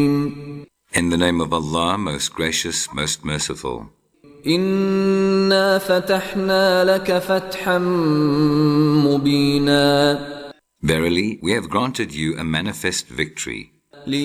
In the name of Allah, most gracious, most merciful. إنا فتحنا لك فتحا مبينا. Verily, we have granted you a manifest victory.